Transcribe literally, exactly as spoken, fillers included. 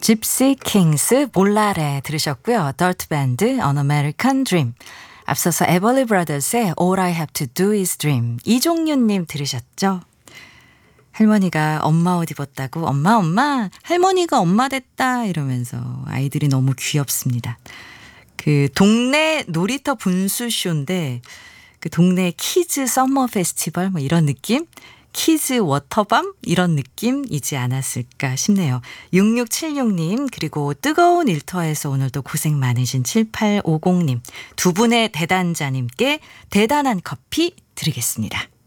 집시 킹스 몰라레 들으셨고요. 더트 밴드 An American Dream. 앞서서 에벌리 브라더스의 All I Have to Do is Dream. 이종윤님 들으셨죠? 할머니가 엄마 옷 입었다고 엄마 엄마 할머니가 엄마 됐다 이러면서 아이들이 너무 귀엽습니다. 그 동네 놀이터 분수쇼인데 그 동네 키즈 썸머 페스티벌 뭐 이런 느낌? 키즈 워터밤 이런 느낌이지 않았을까 싶네요. 육육칠육님 그리고 뜨거운 일터에서 오늘도 고생 많으신 칠팔오공님 두 분의 대단자님께 대단한 커피 드리겠습니다.